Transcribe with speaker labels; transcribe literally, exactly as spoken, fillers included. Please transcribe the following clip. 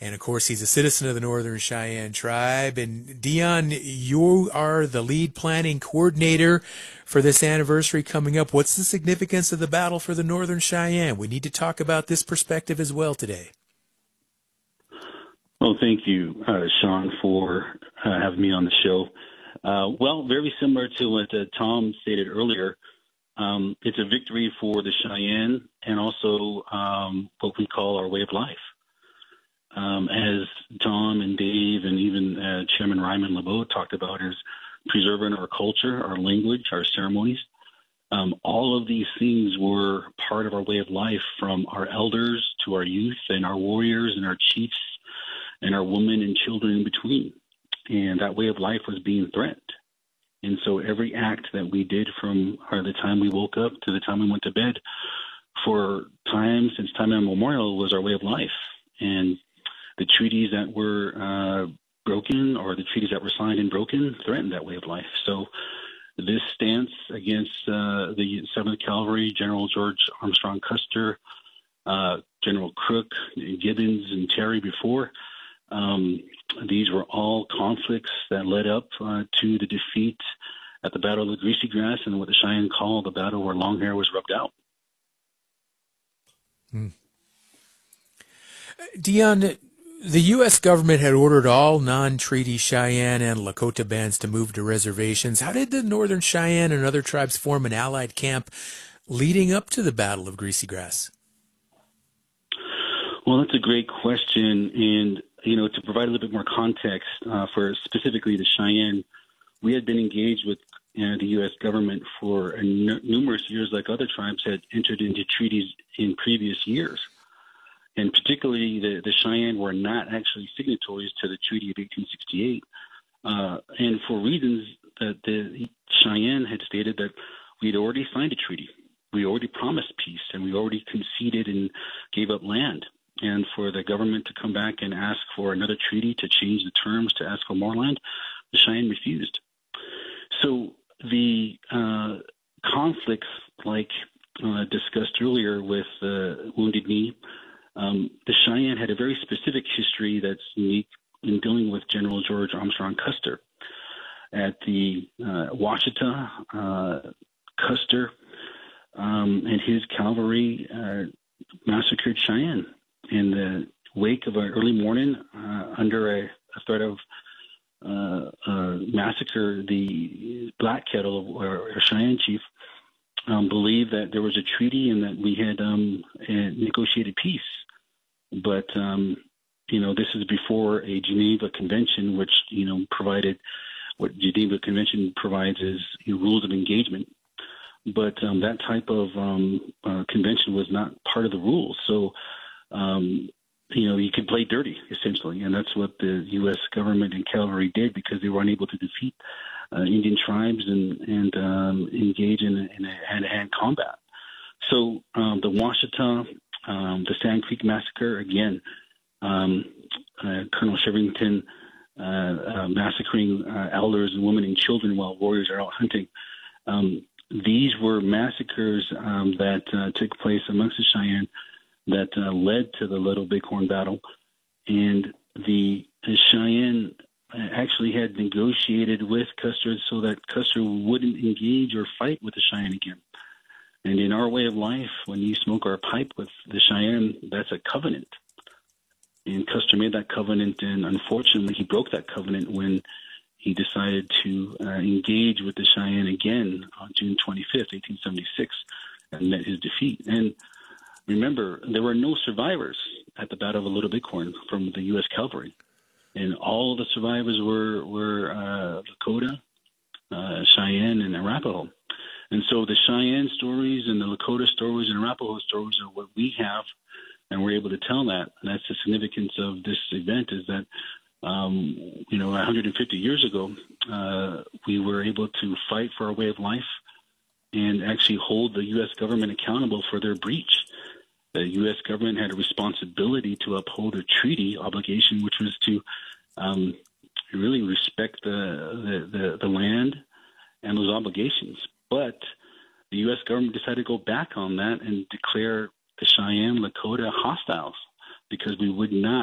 Speaker 1: And of course, he's a citizen of the Northern Cheyenne tribe. And Dion, you are the lead planning coordinator for this anniversary coming up. What's the significance of the battle for the Northern Cheyenne? We need to talk about this perspective as well today.
Speaker 2: Well, thank you, uh, Sean, for uh, having me on the show. Uh, well, very similar to what uh, Tom stated earlier, um, it's a victory for the Cheyenne and also um, what we call our way of life. Um, as Tom and Dave and even uh, Chairman Ryman LeBeau talked about, is preserving our culture, our language, our ceremonies. Um, all of these things were part of our way of life, from our elders to our youth and our warriors and our chiefs and our women and children in between. And that way of life was being threatened. And so every act that we did from or the time we woke up to the time we went to bed for time, since time immemorial, was our way of life. And the treaties that were uh, broken, or the treaties that were signed and broken, threatened that way of life. So this stance against uh, the seventh Cavalry, General George Armstrong Custer, uh, General Crook, Gibbons, and Terry before, Um, these were all conflicts that led up uh, to the defeat at the Battle of the Greasy Grass, and what the Cheyenne call the battle where long hair was rubbed out.
Speaker 1: Hmm. Dion, the U S government had ordered all non-treaty Cheyenne and Lakota bands to move to reservations. How did the Northern Cheyenne and other tribes form an allied camp leading up to the Battle of Greasy Grass?
Speaker 2: Well, that's a great question. And, you know, to provide a little bit more context uh, for specifically the Cheyenne, we had been engaged with uh, the U S government for n- numerous years, like other tribes had entered into treaties in previous years. And particularly the, the Cheyenne were not actually signatories to the Treaty of eighteen sixty-eight. Uh, and for reasons that the Cheyenne had stated that we'd already signed a treaty. We already promised peace, and we already conceded and gave up land. And for the government to come back and ask for another treaty to change the terms to ask for more land, the Cheyenne refused. So the uh, conflicts, like uh, discussed earlier with uh, Wounded Knee, um, the Cheyenne had a very specific history that's unique in dealing with General George Armstrong Custer. At the uh, Washita, uh, Custer um, and his cavalry uh, massacred Cheyenne in the wake of an early morning uh, under a, a threat of uh, uh, massacre. The Black Kettle, or, or Cheyenne chief, um, believed that there was a treaty and that we had um, negotiated peace. But, um, you know, this is before a Geneva Convention, which, you know, provided what Geneva Convention provides is you know, rules of engagement. But um, that type of um, uh, convention was not part of the rules. So, um, you know, you could play dirty, essentially. And that's what the U S government and cavalry did, because they were unable to defeat uh, Indian tribes and, and um, engage in, in a hand-to-hand combat. So um, the Washita, um, the Sand Creek Massacre, again, um, uh, Colonel Shevington uh, uh, massacring uh, elders and women and children while warriors are out hunting. Um, these were massacres um, that uh, took place amongst the Cheyenne that uh, led to the Little Bighorn battle. And the, the Cheyenne actually had negotiated with Custer so that Custer wouldn't engage or fight with the Cheyenne again. And in our way of life, when you smoke our pipe with the Cheyenne, that's a covenant. And Custer made that covenant, and unfortunately, he broke that covenant when he decided to uh, engage with the Cheyenne again on June twenty-fifth, eighteen seventy-six, and met his defeat. And remember, there were no survivors at the Battle of Little Bighorn from the U S cavalry. And all of the survivors were, were uh, Lakota, uh, Cheyenne, and Arapaho. And so the Cheyenne stories and the Lakota stories and Arapaho stories are what we have, and we're able to tell that. And that's the significance of this event, is that, um, you know, one hundred fifty years ago, uh, we were able to fight for our way of life and actually hold the U S government accountable for their breach. The U S government had a responsibility to uphold a treaty obligation, which was to um, really respect the, the, the, the land and those obligations. But the U S government decided to go back on that and declare the Cheyenne Lakota hostiles, because we would not